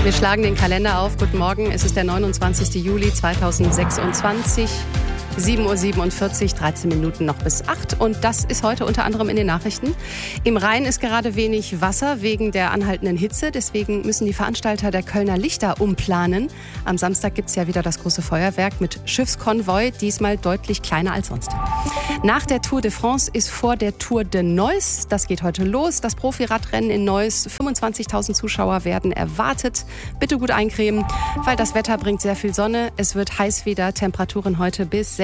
Wir schlagen den Kalender auf. Guten Morgen, es ist der 29. Juli 2026. 7:47 Uhr, 13 Minuten noch bis 8. Und das ist heute unter anderem in den Nachrichten. Im Rhein ist gerade wenig Wasser wegen der anhaltenden Hitze. Deswegen müssen die Veranstalter der Kölner Lichter umplanen. Am Samstag gibt es ja wieder das große Feuerwerk mit Schiffskonvoi, diesmal deutlich kleiner als sonst. Nach der Tour de France ist vor der Tour de Neuss. Das geht heute los. Das Profiradrennen in Neuss. 25.000 Zuschauer werden erwartet. Bitte gut eincremen, weil das Wetter bringt sehr viel Sonne. Es wird heiß wieder. Temperaturen heute bis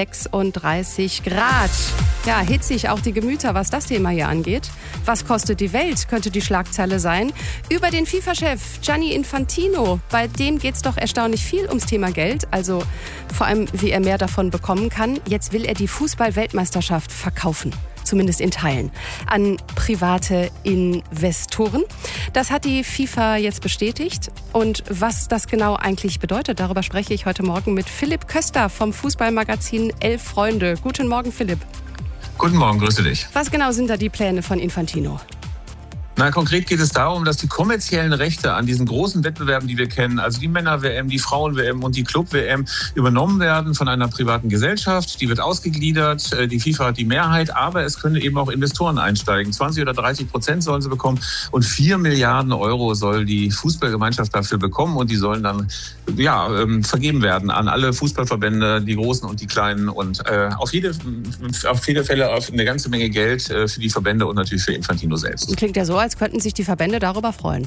36 Grad. Ja, hitzig auch die Gemüter, was das Thema hier angeht. Was kostet die Welt, könnte die Schlagzeile sein. Über den FIFA-Chef Gianni Infantino. Bei dem geht es doch erstaunlich viel ums Thema Geld. Also vor allem, wie er mehr davon bekommen kann. Jetzt will er die Fußball-Weltmeisterschaft verkaufen. Zumindest in Teilen, an private Investoren. Das hat die FIFA jetzt bestätigt. Und was das genau eigentlich bedeutet, darüber spreche ich heute Morgen mit Philipp Köster vom Fußballmagazin 11 Freunde. Guten Morgen, Philipp. Guten Morgen, grüße dich. Was genau sind da die Pläne von Infantino? Na, konkret geht es darum, dass die kommerziellen Rechte an diesen großen Wettbewerben, die wir kennen, also die Männer-WM, die Frauen-WM und die Club-WM, übernommen werden von einer privaten Gesellschaft. Die wird ausgegliedert, die FIFA hat die Mehrheit, aber es können eben auch Investoren einsteigen. 20 oder 30% sollen sie bekommen und 4 Milliarden Euro soll die Fußballgemeinschaft dafür bekommen und die sollen dann vergeben werden an alle Fußballverbände, die großen und die kleinen und auf jede Fälle auf eine ganze Menge Geld für die Verbände und natürlich für Infantino selbst. Klingt ja so, als könnten sich die Verbände darüber freuen.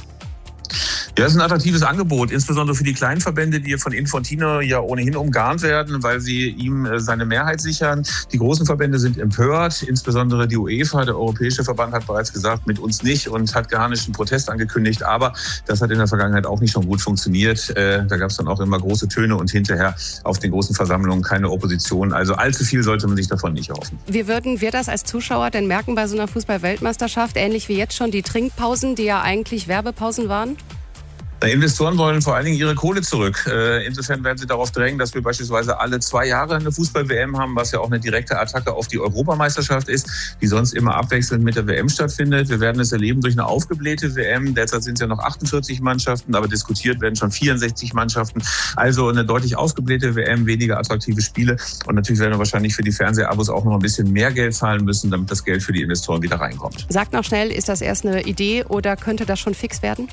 Ja, das ist ein attraktives Angebot, insbesondere für die kleinen Verbände, die von Infantino ja ohnehin umgarnt werden, weil sie ihm seine Mehrheit sichern. Die großen Verbände sind empört, insbesondere die UEFA, der Europäische Verband, hat bereits gesagt, mit uns nicht und hat garnischen Protest angekündigt. Aber das hat in der Vergangenheit auch nicht schon gut funktioniert. Da gab es dann auch immer große Töne und hinterher auf den großen Versammlungen keine Opposition. Also allzu viel sollte man sich davon nicht erhoffen. Wie würden wir das als Zuschauer denn merken bei so einer Fußball-Weltmeisterschaft? Ähnlich wie jetzt schon die Trinkpausen, die ja eigentlich Werbepausen waren? Investoren wollen vor allen Dingen ihre Kohle zurück. Insofern werden sie darauf drängen, dass wir beispielsweise alle 2 Jahre eine Fußball-WM haben, was ja auch eine direkte Attacke auf die Europameisterschaft ist, die sonst immer abwechselnd mit der WM stattfindet. Wir werden es erleben durch eine aufgeblähte WM. Derzeit sind es ja noch 48 Mannschaften, aber diskutiert werden schon 64 Mannschaften. Also eine deutlich aufgeblähte WM, weniger attraktive Spiele. Und natürlich werden wir wahrscheinlich für die Fernsehabos auch noch ein bisschen mehr Geld zahlen müssen, damit das Geld für die Investoren wieder reinkommt. Sagt noch schnell, ist das erst eine Idee oder könnte das schon fix werden?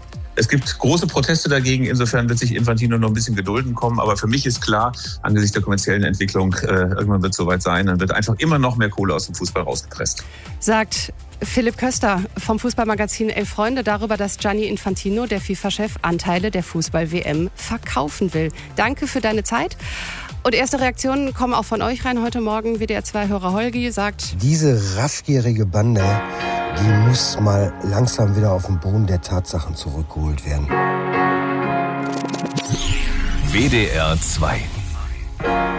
Es gibt große Proteste dagegen. Insofern wird sich Infantino noch ein bisschen gedulden kommen. Aber für mich ist klar, angesichts der kommerziellen Entwicklung, irgendwann wird es soweit sein. Dann wird einfach immer noch mehr Kohle aus dem Fußball rausgepresst. Sagt Philipp Köster vom Fußballmagazin 11 Freunde darüber, dass Gianni Infantino, der FIFA-Chef, Anteile der Fußball-WM verkaufen will. Danke für deine Zeit. Und erste Reaktionen kommen auch von euch rein heute Morgen. WDR2-Hörer Holgi sagt: Diese raffgierige Bande, die muss mal langsam wieder auf den Boden der Tatsachen zurückgeholt werden. WDR 2